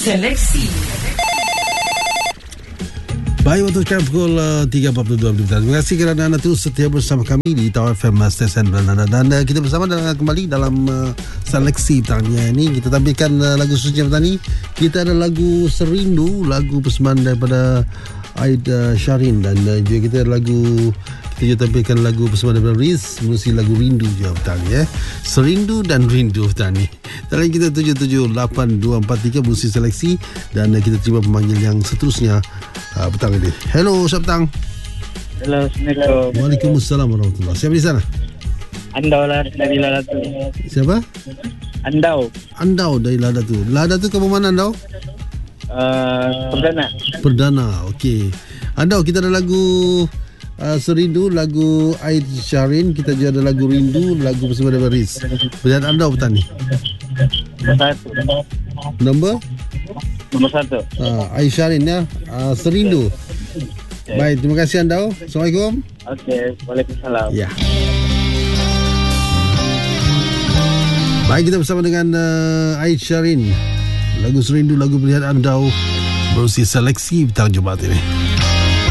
Seleksi. Baik, waktu sekarang pukul 3.42. Terima kasih kerana anda terus setia bersama kami di Tawar FM Stesen Belanda. Dan kita bersama kembali dalam seleksi petangnya ini. Kita tampilkan lagu suci petani. Kita ada lagu Serindu, lagu persembahan daripada Aid Syarin. Dan juga kita ada lagu, kita juga tampilkan lagu persembahan daripada Riz, mesti lagu Rindu juga petani. Serindu dan Rindu petani. Dan kita 778243 mesti seleksi. Dan kita terima pemanggil yang seterusnya petang ini. Hello, selamat petang. Hello, Assalamualaikum. Waalaikumsalam warahmatullahi. Siapa di sana? Andau lah dari Ladatu. Siapa? Andau dari Ladatu. Ladatu ke mana Andau? Perdana. Okey. Andau, kita ada lagu Serindu, lagu Aid Syarin. Kita juga ada lagu Rindu, lagu bersama dengan Riz. Pilihan Andau petani. Nombor 1. Aid Syarin ya. Serindu. Okay. Baik, terima kasih Andau. Assalamualaikum. Okey, waalaikumsalam. Ya. Baik, kita bersama dengan Aid Syarin. Lagu Serindu, lagu pilihan Andau. Berusia seleksi petang Jumaat ini.